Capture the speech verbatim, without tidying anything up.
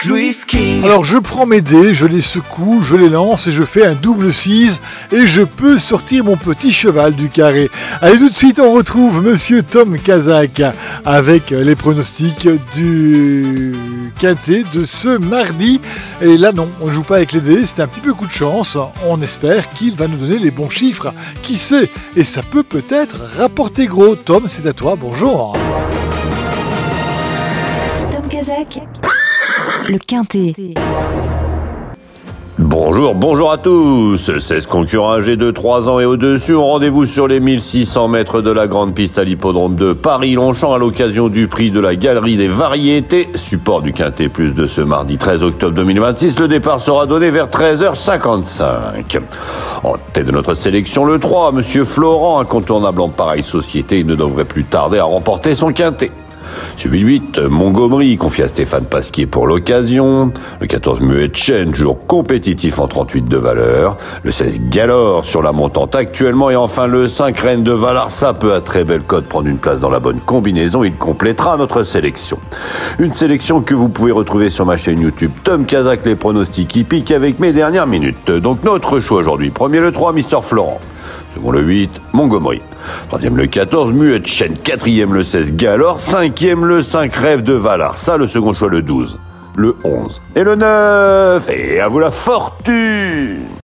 Louis King. Alors je prends mes dés, je les secoue, je les lance et je fais un double six et je peux sortir mon petit cheval du carré. Allez, tout de suite on retrouve Monsieur Tom Kazak avec les pronostics du quintet de ce mardi. Et là non, on ne joue pas avec les dés, c'est un petit peu coup de chance. On espère qu'il va nous donner les bons chiffres. Qui sait? Et ça peut peut-être rapporter gros. Tom, c'est à toi, bonjour. Tom Kazak, le quintet. Bonjour, bonjour à tous. seize concurrents âgés de trois ans et au-dessus ont rendez-vous sur les mille six cents mètres de la grande piste à l'hippodrome de Paris-Longchamp à l'occasion du prix de la Galerie des Variétés, support du Quintet Plus de ce mardi treize octobre deux mille vingt-six. Le départ sera donné vers treize heures cinquante-cinq. En tête de notre sélection, le trois, Monsieur Florent, incontournable en pareille société, il ne devrait plus tarder à remporter son Quintet. Suivi huit, Montgomery, confié à Stéphane Pasquier pour l'occasion. Le quatorze, Muet Chen, toujours compétitif en trente-huit de valeur. Le seize, Galore, sur la montante actuellement. Et enfin le cinq, Reine de Valarsa, peut à très belle cote prendre une place dans la bonne combinaison. Il complétera notre sélection. Une sélection que vous pouvez retrouver sur ma chaîne YouTube Tom Kazak, les pronostics hippiques, avec mes dernières minutes. Donc notre choix aujourd'hui. Premier le trois, Mister Florent. Second le huit, Montgomery. Troisième le quatorze, Muet Chen. Quatrième le seize, Galore. Cinquième le cinq, Rêve de Valar. Ça, le second choix le douze. Le onze et le neuf. Et à vous la fortune!